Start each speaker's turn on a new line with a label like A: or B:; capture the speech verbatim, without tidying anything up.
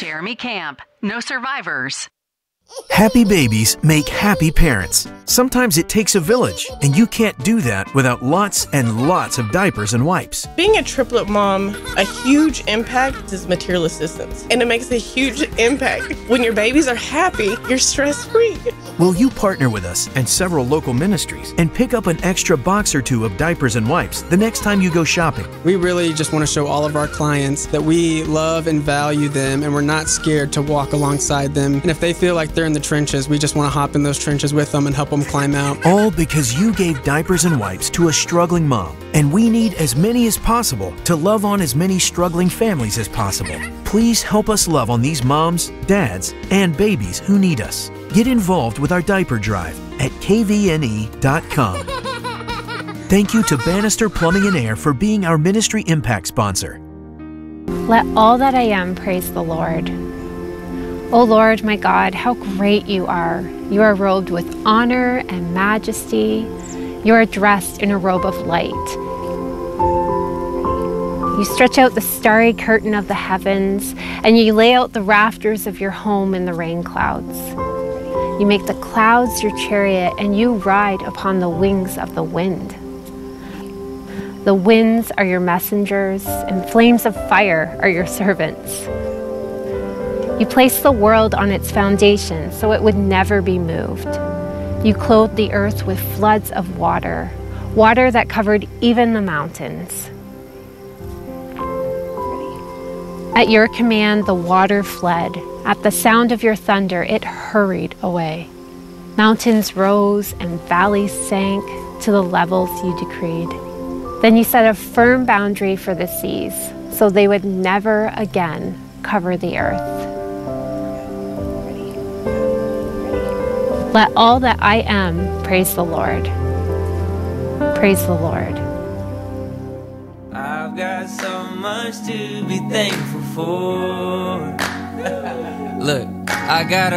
A: Jeremy Camp. No survivors.
B: Happy babies make happy parents. Sometimes it takes a village, and you can't do that without lots and lots of diapers and wipes.
C: Being a triplet mom, a huge impact is material assistance, and it makes a huge impact. When your babies are happy, you're stress-free.
B: Will you partner with us and several local ministries and pick up an extra box or two of diapers and wipes the next time you go shopping?
D: We really just want to show all of our clients that we love and value them, and we're not scared to walk alongside them. And if they feel like they're in the trenches, we just want to hop in those trenches with them and help them climb out.
B: All because you gave diapers and wipes to a struggling mom, and we need as many as possible to love on as many struggling families as possible. Please help us love on these moms, dads, and babies who need us. Get involved with our diaper drive at K V N E dot com. Thank you to Bannister Plumbing and Air for being our ministry impact sponsor.
E: Let all that I am praise the Lord. O Lord, my God, how great you are. You are robed with honor and majesty. You are dressed in a robe of light. You stretch out the starry curtain of the heavens, and you lay out the rafters of your home in the rain clouds. You make the clouds your chariot, and you ride upon the wings of the wind. The winds are your messengers, and flames of fire are your servants. You placed the world on its foundation so it would never be moved. You clothed the earth with floods of water, water that covered even the mountains. At your command, the water fled. At the sound of your thunder, it hurried away. Mountains rose and valleys sank to the levels you decreed. Then you set a firm boundary for the seas, so they would never again cover the earth. Let all that I am praise the Lord. Praise the Lord.
F: I've got so much to be thankful for. Look, I got